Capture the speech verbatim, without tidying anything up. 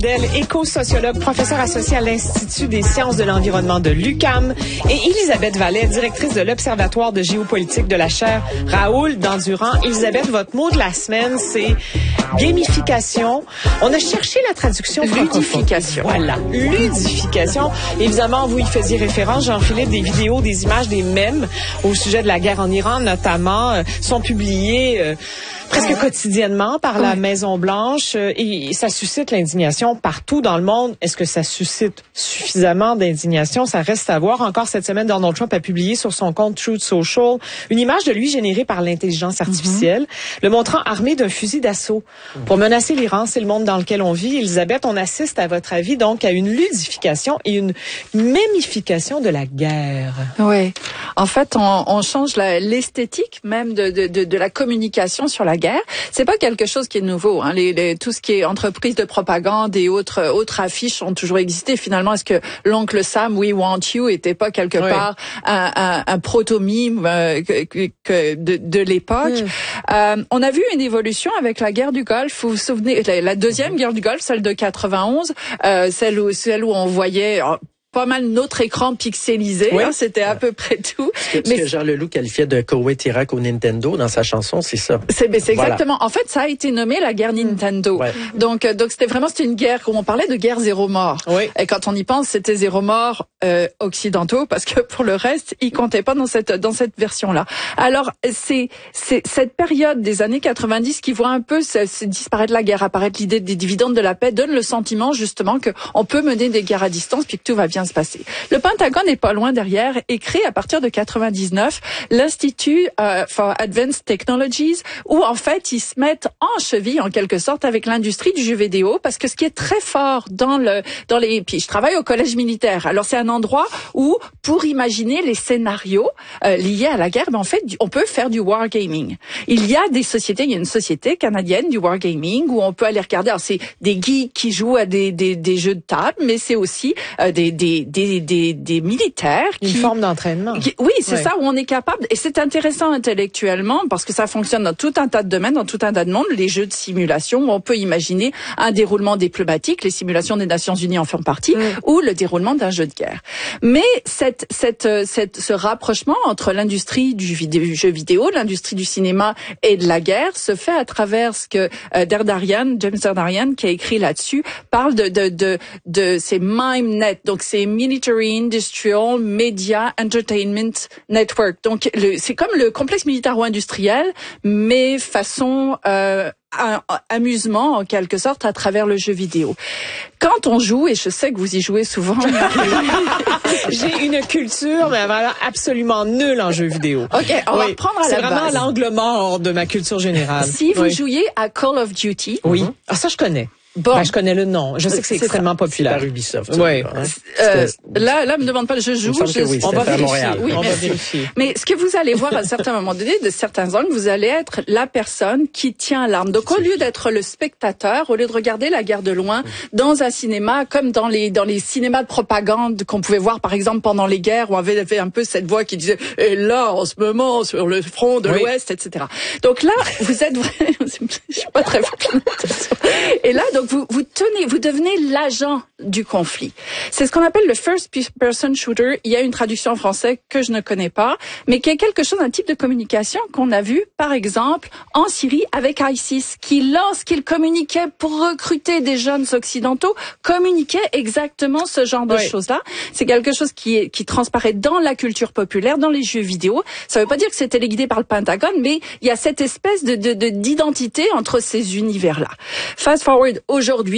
Del, éco-sociologue, professeure associée à l'Institut des sciences de l'environnement de l'U Q A M, et Elisabeth Vallet, directrice de l'Observatoire de géopolitique de la chaire Raoul d'Endurant. Elisabeth, votre mot de la semaine, c'est gamification. On a cherché la traduction ludification. Voilà, ludification. Évidemment, vous y faisiez référence, Jean-Philippe, des vidéos, des images, des mèmes au sujet de la guerre en Iran, notamment, euh, sont publiés euh, presque quotidiennement par la Maison-Blanche euh, et ça suscite l'indignation partout dans le monde. Est-ce que ça suscite suffisamment d'indignation? Ça reste à voir. Encore cette semaine, Donald Trump a publié sur son compte Truth Social une image de lui générée par l'intelligence artificielle, mm-hmm. le montrant armé d'un fusil d'assaut pour menacer l'Iran. C'est le monde dans lequel on vit. Elisabeth, on assiste, à votre avis, donc à une ludification et une mémification de la guerre. Oui. En fait, on, on change la, l'esthétique même de, de, de, de la communication sur la guerre. C'est pas quelque chose qui est nouveau. Hein. Les, les, tout ce qui est entreprise de propagande et autres autres affiches ont toujours existé. Finalement, est-ce que l'oncle Sam, We Want You, était pas quelque oui. part un, un, un proto-mime euh, que, que de, de l'époque? Mm. Euh, on a vu une évolution avec la guerre du Golfe. Vous vous souvenez, la, la deuxième guerre du Golfe, celle de quatre-vingt-onze, euh, celle où celle où on voyait oh, pas mal notre écran pixelisé, oui. hein, c'était à peu près tout. Ce que, mais ce que Jean Leloup qualifiait de Koweït Irak au Nintendo dans sa chanson, c'est ça. C'est, ben c'est voilà. exactement. En fait, ça a été nommé la guerre Nintendo. Ouais. Donc, donc c'était vraiment c'était une guerre où on parlait de guerre zéro mort. Oui. Et quand on y pense, c'était zéro mort euh, occidentaux parce que pour le reste, ils comptaient pas dans cette dans cette version-là. Alors, c'est c'est cette période des années quatre-vingt-dix qui voit un peu se, se disparaître la guerre, apparaître l'idée des dividendes de la paix, donne le sentiment justement que on peut mener des guerres à distance puis que tout va bien se passer. Le Pentagone n'est pas loin derrière et crée à partir de quatre-vingt-dix-neuf l'Institut uh, for Advanced Technologies où en fait ils se mettent en cheville en quelque sorte avec l'industrie du jeu vidéo parce que ce qui est très fort dans le dans les puis je travaille au collège militaire. Alors c'est un endroit où pour imaginer les scénarios euh, liés à la guerre, ben en fait on peut faire du wargaming. Il y a des sociétés, il y a une société canadienne du wargaming où on peut aller regarder. Alors c'est des geeks qui jouent à des des, des jeux de table, mais c'est aussi euh, des des des Des, des militaires qui, une forme d'entraînement. Qui, oui, c'est ouais. ça où on est capable et c'est intéressant intellectuellement parce que ça fonctionne dans tout un tas de domaines, dans tout un tas de mondes. Les jeux de simulation où on peut imaginer un déroulement diplomatique, les simulations des Nations Unies en font partie, mm. ou le déroulement d'un jeu de guerre. Mais cette, cette, cette, ce rapprochement entre l'industrie du, vidéo, du jeu vidéo, l'industrie du cinéma et de la guerre se fait à travers ce que euh, Derdarian, James Derdarian, qui a écrit là-dessus, parle de de de, de ces MIMEnet, donc c'est Military Industrial Media Entertainment Network. Donc, le, c'est comme le complexe militaro-industriel, mais façon euh, un, un amusement en quelque sorte à travers le jeu vidéo. Quand on joue, et je sais que vous y jouez souvent, j'ai une culture, mais voilà, absolument nulle en jeu vidéo. Ok, on oui. va reprendre à c'est la base. C'est vraiment l'angle mort de ma culture générale. Si vous oui. jouiez à Call of Duty, oui, mm-hmm. ah ça je connais. Bon, ben, je connais le nom. Je sais que c'est, c'est extrêmement ça. populaire. C'est par Ubisoft. Oui. Hein? Euh, là, là, me demande pas. Je joue. Je, oui, on va vérifier. Montréal. Oui, on merci. va vérifier. Mais ce que vous allez voir à un certain moment donné, de certains angles, vous allez être la personne qui tient l'arme. Donc, au lieu d'être le spectateur, au lieu de regarder la guerre de loin dans un cinéma, comme dans les dans les cinémas de propagande qu'on pouvait voir, par exemple, pendant les guerres, où on avait, avait un peu cette voix qui disait "Et là, en ce moment, sur le front de oui. l'Ouest, et cetera" Donc là, vous êtes vrai. Je suis pas très forte. Et là, donc vous vous tenez. Vous devenez l'agent du conflit. C'est ce qu'on appelle le first person shooter. Il y a une traduction en français que je ne connais pas, mais qui est quelque chose, un type de communication qu'on a vu, par exemple, en Syrie avec ISIS, qui, lorsqu'il communiquait pour recruter des jeunes occidentaux, communiquait exactement ce genre de oui. choses-là. C'est quelque chose qui est, qui transparaît dans la culture populaire, dans les jeux vidéo. Ça ne veut pas dire que c'est téléguidé par le Pentagone, mais il y a cette espèce de, de, de d'identité entre ces univers-là. Fast forward aujourd'hui,